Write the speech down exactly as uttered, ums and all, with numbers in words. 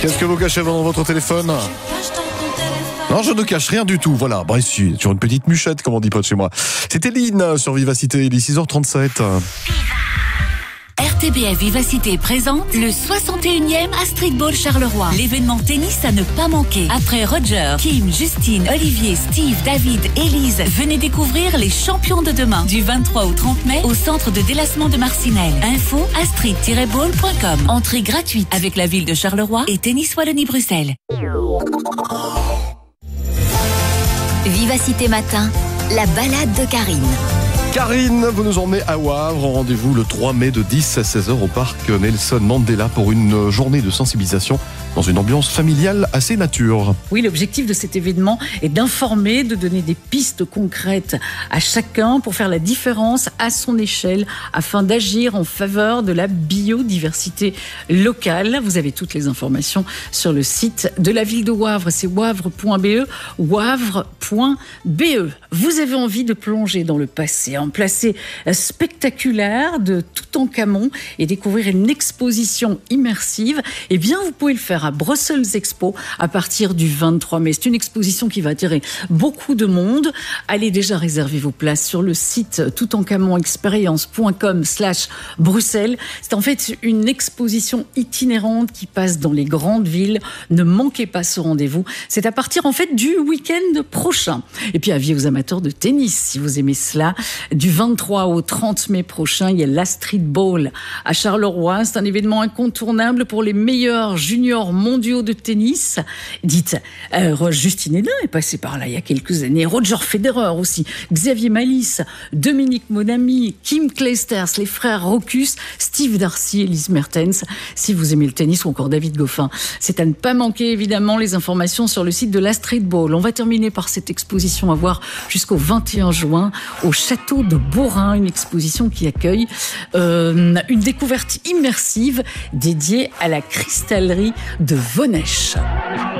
Qu'est-ce que vous cachez dans votre téléphone? Non, je ne cache rien du tout. Voilà, bah ici, sur une petite muchette, comme on dit pas de chez moi. C'était Lynn sur Vivacité, il est six heures trente-sept. R T B F Vivacité présente le soixante et unième Astrid Ball Charleroi. L'événement tennis à ne pas manquer. Après Roger, Kim, Justine, Olivier, Steve, David, Élise, venez découvrir les champions de demain. Du vingt-trois au trente mai au centre de délassement de Marcinelle. Info astrid tiret ball point com. Entrée gratuite avec la ville de Charleroi et Tennis Wallonie-Bruxelles. Vivacité Matin, la balade de Karine. Karine, vous nous emmenez à Wavre. Rendez-vous le trois mai de dix à seize heures au parc Nelson Mandela pour une journée de sensibilisation dans une ambiance familiale assez nature. Oui, l'objectif de cet événement est d'informer, de donner des pistes concrètes à chacun pour faire la différence à son échelle afin d'agir en faveur de la biodiversité locale. Vous avez toutes les informations sur le site de la ville de Wavre. C'est wavre point b e, wavre point b e. Vous avez envie de plonger dans le passé, un passé spectaculaire de Toutankhamon et découvrir une exposition immersive. Eh bien, vous pouvez le faire à Brussels Expo à partir du vingt-trois mai. C'est une exposition qui va attirer beaucoup de monde. Allez déjà réserver vos places sur le site toutankhamon experience point com slash Bruxelles. C'est en fait une exposition itinérante qui passe dans les grandes villes. Ne manquez pas ce rendez-vous. C'est à partir en fait du week-end prochain. Et puis avis aux amateurs de tennis, si vous aimez cela, du vingt-trois au trente mai prochain, il y a l'Astrid Ball à Charleroi. C'est un événement incontournable pour les meilleurs juniors mondiaux de tennis. Dites, euh, Justine Hénin est passée par là il y a quelques années. Roger Federer aussi. Xavier Malisse, Dominique Monami, Kim Clijsters, les frères Rocus, Steve Darcy, Elise Mertens. Si vous aimez le tennis ou encore David Goffin, c'est à ne pas manquer évidemment les informations sur le site de l'Astrid Ball. On va terminer par cette exposition à voir jusqu'au vingt et un juin au château de Beaurain, une exposition qui accueille euh, une découverte immersive dédiée à la cristallerie de Vonèche.